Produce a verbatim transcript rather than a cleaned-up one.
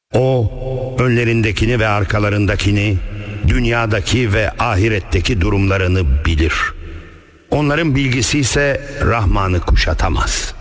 O, önlerindekini ve arkalarındakini, dünyadaki ve ahiretteki durumlarını bilir. Onların bilgisi ise Rahman'ı kuşatamaz.